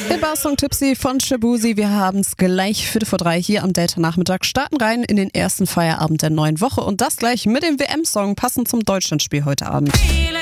Der Barsong Tipsy von Shabuzi. Wir haben es gleich 3:15 hier am Delta-Nachmittag. Starten rein in den ersten Feierabend der neuen Woche und das gleich mit dem WM-Song passend zum Deutschlandspiel heute Abend.